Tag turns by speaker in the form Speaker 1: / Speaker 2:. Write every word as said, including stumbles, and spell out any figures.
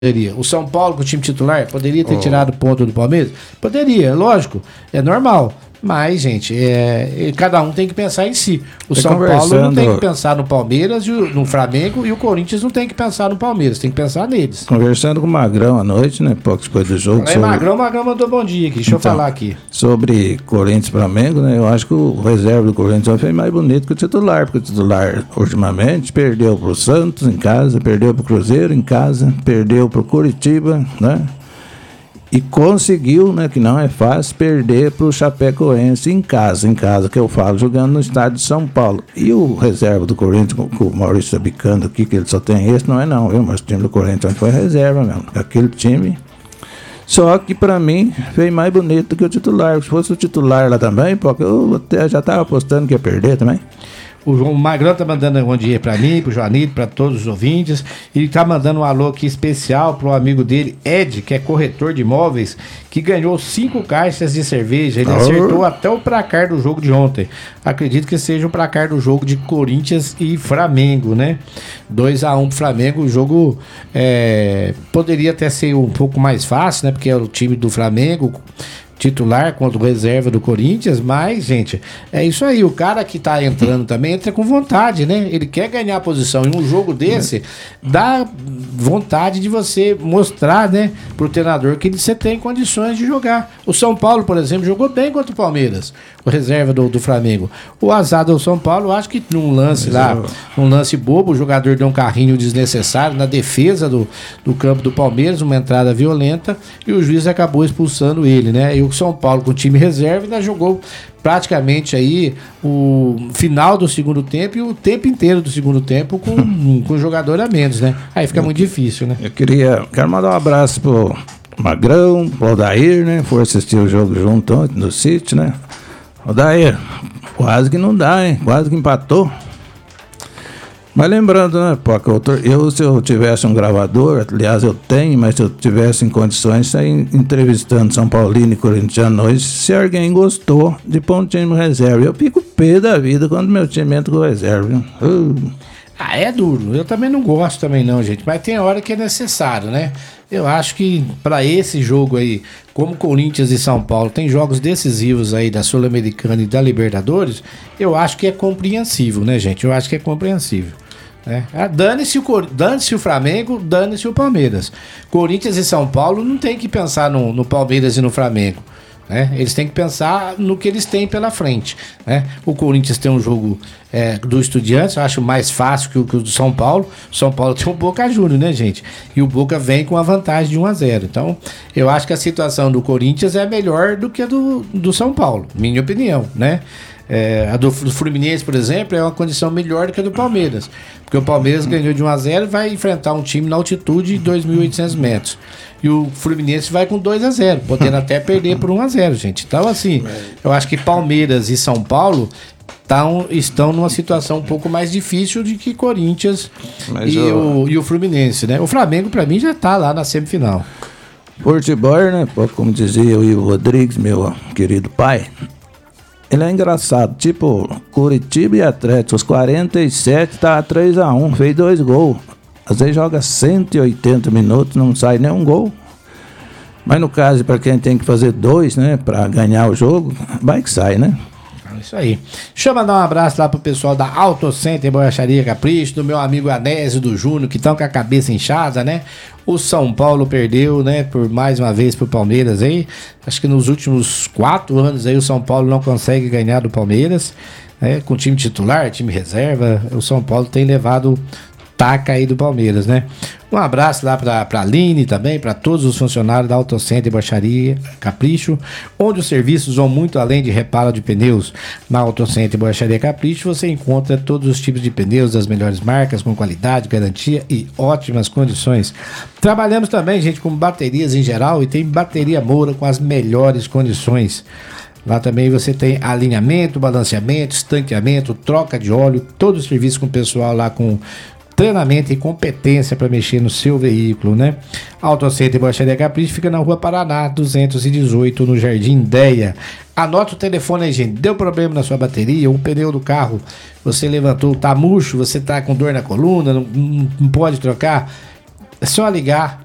Speaker 1: Poderia. O São Paulo, com o time titular, poderia ter oh. tirado ponto do Palmeiras? Poderia, lógico, é normal. Mas, gente, é, cada um tem que pensar em si. O São Paulo não tem que pensar no Palmeiras, no Flamengo, e o Corinthians não tem que pensar no Palmeiras, tem que pensar neles.
Speaker 2: Conversando com o Magrão à noite, né? Poucas coisas do jogo.
Speaker 1: Aí, sobre... Magrão, Magrão mandou bom dia aqui, deixa então, eu falar aqui.
Speaker 2: Sobre Corinthians e Flamengo, né? Eu acho que o reserva do Corinthians foi mais bonito que o titular, porque o titular, ultimamente, perdeu pro Santos em casa, perdeu pro Cruzeiro em casa, perdeu pro Curitiba, né? E conseguiu, né, que não é fácil, perder para o Chapecoense em casa, em casa, que eu falo, jogando no estádio de São Paulo. E o reserva do Corinthians, com o Maurício tá bicando aqui, que ele só tem esse, não é não, viu? Mas o time do Corinthians foi reserva mesmo, aquele time. Só que para mim, veio mais bonito que o titular. Se fosse o titular lá também, porque eu até já estava apostando que ia perder também.
Speaker 1: O João Magrão tá mandando um bom dia pra mim, pro Joanito, pra todos os ouvintes. Ele tá mandando um alô aqui especial pro amigo dele, Ed, que é corretor de imóveis, que ganhou cinco caixas de cerveja. Ele oh. acertou até o placar do jogo de ontem. Acredito que seja o placar do jogo de Corinthians e Flamengo, né? dois a um pro Flamengo. O jogo é, poderia até ser um pouco mais fácil, né? Porque é o time do Flamengo titular contra o reserva do Corinthians, mas, gente, é isso aí, o cara que tá entrando também entra com vontade, né? Ele quer ganhar a posição, e um jogo desse dá vontade de você mostrar, né, pro treinador que você tem condições de jogar. O São Paulo, por exemplo, jogou bem contra o Palmeiras, o reserva do, do Flamengo. O azar do São Paulo, acho que num lance mas lá, eu... um lance bobo, o jogador deu um carrinho desnecessário na defesa do, do campo do Palmeiras, uma entrada violenta, e o juiz acabou expulsando ele, né? E o São Paulo, com o time reserva, ainda jogou praticamente aí o final do segundo tempo e o tempo inteiro do segundo tempo com, com o jogador a menos, né? Aí fica muito difícil, né?
Speaker 2: Eu queria, quero mandar um abraço pro Magrão, pro Odair, né? Foi assistir o jogo junto ontem no City, né? Odair, quase que não dá, hein? Quase que empatou. Mas lembrando, né, Poca, eu, se eu tivesse um gravador, aliás eu tenho, mas se eu tivesse em condições de sair entrevistando São Paulino e Corintiano hoje, se alguém gostou de pôr um time reserva, eu fico pé da vida quando meu time entra com reserva. Uh.
Speaker 1: Ah, é duro, eu também não gosto também não, gente, mas tem hora que é necessário, né? Eu acho que para esse jogo aí, como Corinthians e São Paulo tem jogos decisivos aí da Sul-Americana e da Libertadores, eu acho que é compreensível, né, gente? Eu acho que é compreensível. É. Ah, dane-se o, dane-se o Flamengo, dane-se o Palmeiras. Corinthians e São Paulo não tem que pensar no, no Palmeiras e no Flamengo, né? Eles têm que pensar no que eles têm pela frente, né? O Corinthians tem um jogo é, do Estudiantes, eu acho mais fácil que o, que o do São Paulo. O São Paulo tem o Boca Juniors, né, gente? E o Boca vem com a vantagem de um a zero. Então, eu acho que a situação do Corinthians é melhor do que a do, do São Paulo, minha opinião, né? É, a do, do Fluminense, por exemplo, é uma condição melhor do que a do Palmeiras, porque o Palmeiras ganhou de um a zero e vai enfrentar um time na altitude de dois mil e oitocentos metros, e o Fluminense vai com dois a zero, podendo até perder por um a zero, gente. Então, assim, eu acho que Palmeiras e São Paulo tão, estão numa situação um pouco mais difícil do que Corinthians e, eu... o, e o Fluminense, né? O Flamengo, pra mim, já tá lá na semifinal.
Speaker 2: Futebol, né? Como dizia o Ivo Rodrigues, meu querido pai, ele é engraçado, tipo, Curitiba e Atlético, os quarenta e sete tá três a um, fez dois gols. Às vezes joga cento e oitenta minutos, não sai nenhum gol. Mas no caso, para quem tem que fazer dois, né, para ganhar o jogo, vai que sai, né?
Speaker 1: Isso aí. Deixa eu mandar um abraço lá pro pessoal da Auto Center Borracharia Capricho, do meu amigo Anésio do Júnior, que estão com a cabeça inchada, né? O São Paulo perdeu, né, por mais uma vez pro Palmeiras aí. Acho que nos últimos quatro anos aí o São Paulo não consegue ganhar do Palmeiras, né? Com time titular, time reserva, o São Paulo tem levado taca aí do Palmeiras, né? Um abraço lá pra, pra Aline também, pra todos os funcionários da Auto Center e Borracharia Capricho, onde os serviços vão muito além de reparo de pneus. Na Auto Center e Borracharia Capricho você encontra todos os tipos de pneus das melhores marcas, com qualidade, garantia e ótimas condições. Trabalhamos também, gente, com baterias em geral, e tem bateria Moura com as melhores condições. Lá também você tem alinhamento, balanceamento, estanqueamento, troca de óleo, todo o serviço com o pessoal lá com treinamento e competência para mexer no seu veículo, né? Auto Center e Borracharia Capricho fica na Rua Paraná, duzentos e dezoito, no Jardim Deia. Anota o telefone aí, gente. Deu problema na sua bateria, um pneu do carro você levantou, tá murcho, você tá com dor na coluna, não, não, não pode trocar? É só ligar